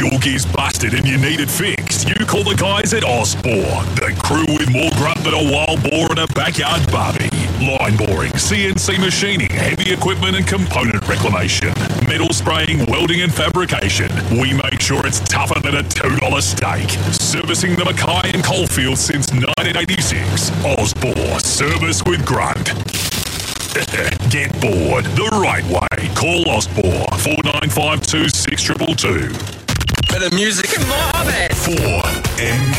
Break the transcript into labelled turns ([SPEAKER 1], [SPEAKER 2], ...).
[SPEAKER 1] Your gear's busted and you need it fixed? You call the guys at Osborne, the crew with more grunt than a wild boar in a backyard barbie. Line boring, CNC machining, heavy equipment and component reclamation, metal spraying, welding and fabrication. We make sure it's tougher than a $2 steak. Servicing the Mackay and Coalfield since 1986. Osborne, service with grunt. Get bored the right way. Call Osborne 4952 6222.
[SPEAKER 2] For the music and more of it.
[SPEAKER 1] 4MK.